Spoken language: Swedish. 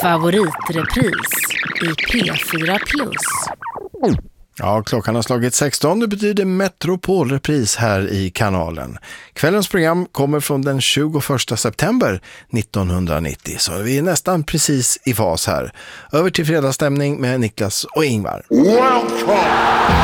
favoritrepris i P4 Plus. Ja, klockan har slagit 16. Det betyder Metropolrepris här i kanalen. Kvällens program kommer från den 21 september 1990. Så vi är nästan precis i fas här. Över till fredagsstämning med Niklas och Ingvar. Welcome!